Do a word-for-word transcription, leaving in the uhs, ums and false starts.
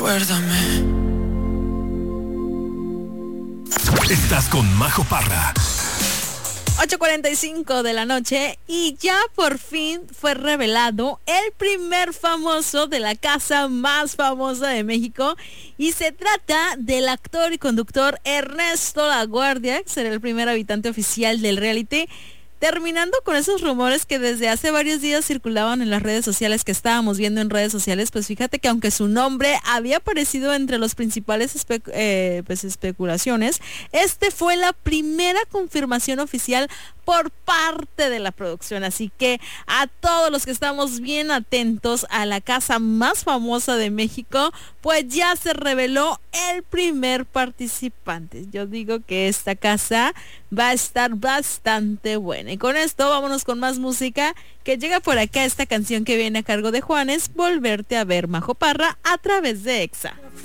Recuérdame. Estás con Majo Parra. ocho cuarenta y cinco de la noche y ya por fin fue revelado el primer famoso de la casa más famosa de México, y se trata del actor y conductor Ernesto LaGuardia, que será el primer habitante oficial del reality. Terminando con esos rumores que desde hace varios días circulaban en las redes sociales, que estábamos viendo en redes sociales, pues fíjate que aunque su nombre había aparecido entre los principales espe- eh, pues especulaciones, este fue la primera confirmación oficial por parte de la producción. Así que a todos los que estamos bien atentos a la casa más famosa de México, pues ya se reveló el primer participante. Yo digo que esta casa va a estar bastante buena. Y con esto vámonos con más música, que llega por acá esta canción que viene a cargo de Juanes, Volverte a ver, Majo Parra, a través de Exa.